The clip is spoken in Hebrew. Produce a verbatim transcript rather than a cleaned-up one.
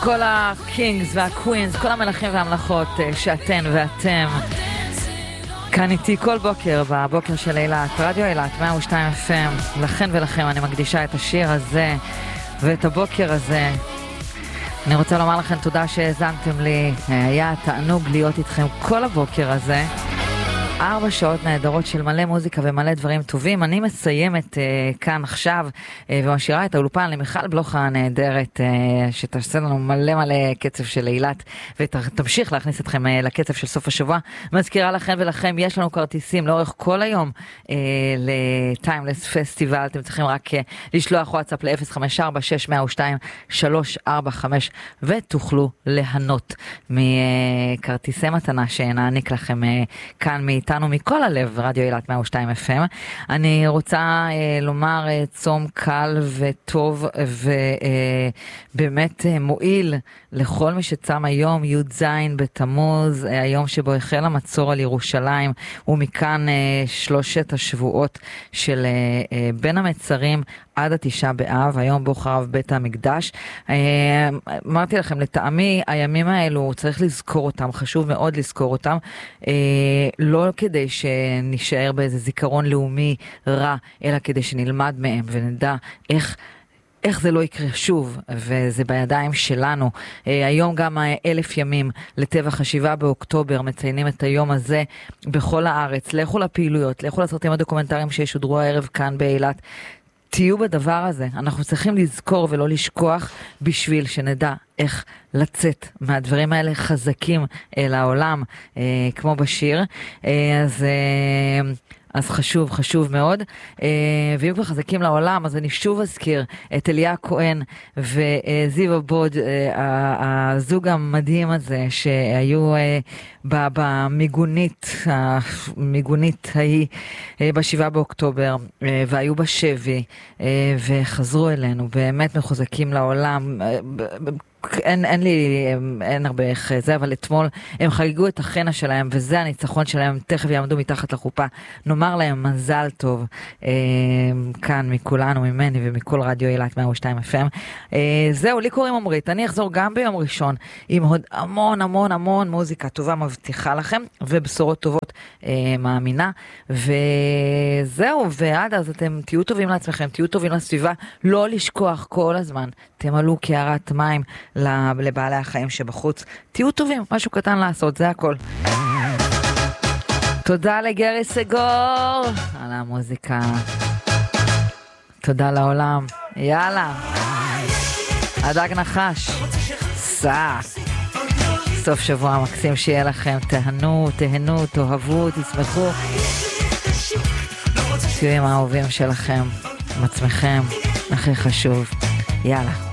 כל הקינגס והקווינס, כל המלכים והמלכות שאתן ואתם כאן איתי כל בוקר, בבוקר של אילת, רדיו אילת, מאה ושתיים אף אם. לכן ולכם אני מקדישה את השיר הזה ואת הבוקר הזה. אני רוצה לומר לכם תודה שהזנתם לי, היה תענוג להיות איתכם כל הבוקר הזה. ארבע שעות נהדרות של מלא מוזיקה ומלא דברים טובים. אני מסיימת uh, כאן עכשיו uh, ומשאירה את האולפן למיכל בלוך הנהדרת uh, שתעשה לנו מלא מלא קצב של אילת ותמשיך להכניס אתכם uh, לקצב של סוף השבוע. מזכירה לכם ולכם, יש לנו כרטיסים לאורך כל היום uh, לטיימלס פסטיבל. אתם צריכים רק uh, לשלוח וואטסאפ ל-אפס חמש ארבע שש אפס שתיים שלוש ארבע חמש ותוכלו ליהנות מכרטיסי מתנה שנעניק לכם uh, כאן מאיתנו. איתנו מכל הלב, רדיו אילת מאה ושתיים אף אם. אני רוצה אה, לומר אה, צום קל וטוב ובאמת אה, מועיל לכל מי שצם היום י"ז בתמוז, אה, היום שבו החל המצור על ירושלים, ומכאן אה, שלושת השבועות של אה, אה, בין המצרים עד התשעה באב, היום בו חרב בית המקדש. אה, אמרתי לכם, לטעמי הימים האלו צריך לזכור אותם, חשוב מאוד לזכור אותם, אה, לא כדי שנשאר באיזה זיכרון לאומי רע, אלא כדי שנלמד מהם ונדע איך איך זה לא יקרה שוב, וזה בידיים שלנו. היום גם אלף ימים לטבח השבעה באוקטובר, מציינים את היום הזה בכל הארץ. לכו לפעילויות, לכו לסרטים הדוקומנטריים שישודרו הערב כאן באילת. תהיו בדבר הזה, אנחנו צריכים לזכור ולא לשכוח בשביל שנדע איך לצאת מהדברים האלה חזקים אל העולם, אה, כמו בשיר. אה, אז... אה, אז חשוב, חשוב מאוד. ואם כבר חזקים לעולם, אז אני שוב אזכיר את אליה כהן וזיו הבוד, הזוג המדהים הזה, שהיו במיגונית, המיגונית ההיא בשבעה באוקטובר, והיו בשבי, וחזרו אלינו, באמת מחוזקים לעולם. אין, אין לי, אין הרבה איך זה, אבל אתמול הם חגגו את החנה שלהם, וזה הניצחון שלהם, תכף יעמדו מתחת לחופה. נאמר להם מזל טוב, אה, כאן מכולנו, ממני ומכל רדיו אילת מאה ושתיים אף אם. אה, זהו, לי קוראים עמרית, אני אחזור גם ביום ראשון, עם עוד המון המון המון מוזיקה טובה, מבטיחה לכם, ובשורות טובות, אה, מאמינה, וזהו, ועד אז אתם תהיו טובים לעצמכם, תהיו טובים לסביבה, לא לשכוח כל הזמן, תמלאו קערת מים, לבעלי החיים שבחוץ. תהיו טובים, משהו קטן לעשות, זה הכל. תודה לגרי סגור על המוזיקה. תודה לעולם. יאללה. הדג נחש. סע. סוף שבוע מקסים שיהיה לכם. תהנו, תהנו, תאהבו, תשמחו. תהיו עם האהובים שלכם, עם עצמכם. הכי חשוב. יאללה.